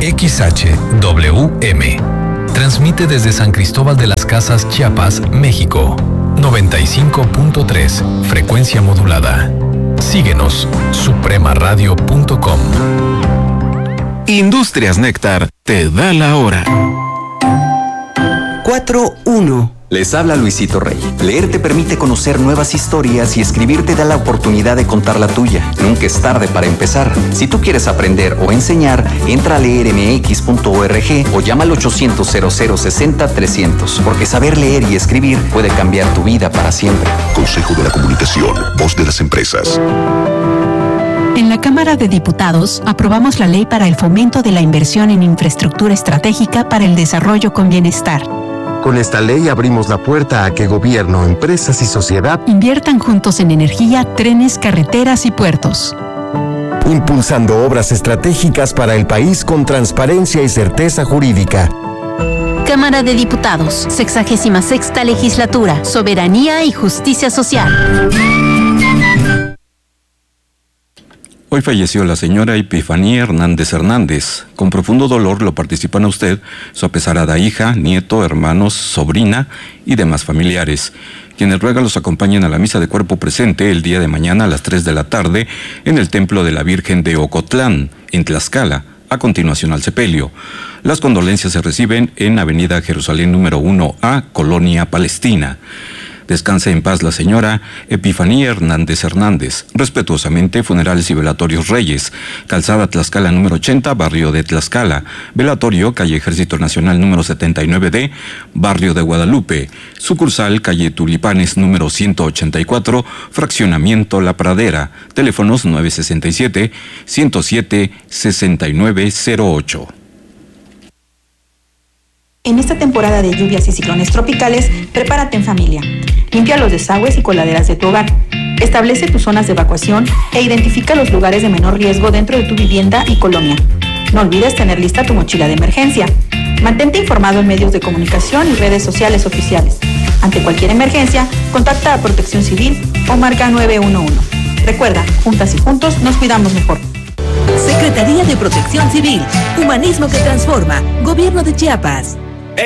XHWM. Transmite desde San Cristóbal de las Casas, Chiapas, México. 95.3, frecuencia modulada. Síguenos, supremaradio.com. Industrias Néctar te da la hora. 4:1. Les habla Luisito Rey. Leer te permite conocer nuevas historias y escribir te da la oportunidad de contar la tuya. Nunca es tarde para empezar. Si tú quieres aprender o enseñar, entra a leermx.org o llama al 800-0060-300, porque saber leer y escribir puede cambiar tu vida para siempre. Consejo de la Comunicación, voz de las empresas. En la Cámara de Diputados aprobamos la ley para el fomento de la inversión en infraestructura estratégica para el desarrollo con bienestar. Con esta ley abrimos la puerta a que gobierno, empresas y sociedad inviertan juntos en energía, trenes, carreteras y puertos. Impulsando obras estratégicas para el país con transparencia y certeza jurídica. Cámara de Diputados, 66ª Legislatura, Soberanía y Justicia Social. Hoy falleció la señora Epifanía Hernández Hernández. Con profundo dolor lo participan a usted, su apesarada hija, nieto, hermanos, sobrina y demás familiares, quienes ruegan los acompañen a la misa de cuerpo presente el día de mañana a las 3 de la tarde en el Templo de la Virgen de Ocotlán, en Tlaxcala, a continuación al sepelio. Las condolencias se reciben en Avenida Jerusalén número 1A, Colonia Palestina. Descanse en paz la señora Epifanía Hernández Hernández. Respetuosamente, Funerales y Velatorios Reyes, Calzada Tlaxcala número 80, barrio de Tlaxcala. Velatorio, calle Ejército Nacional número 79D, barrio de Guadalupe. Sucursal, calle Tulipanes número 184, fraccionamiento La Pradera. Teléfonos 967-107-6908. En esta temporada de lluvias y ciclones tropicales, prepárate en familia. Limpia los desagües y coladeras de tu hogar. Establece tus zonas de evacuación e identifica los lugares de menor riesgo dentro de tu vivienda y colonia. No olvides tener lista tu mochila de emergencia. Mantente informado en medios de comunicación y redes sociales oficiales. Ante cualquier emergencia, contacta a Protección Civil o marca 911. Recuerda, juntas y juntos nos cuidamos mejor. Secretaría de Protección Civil. Humanismo que transforma. Gobierno de Chiapas.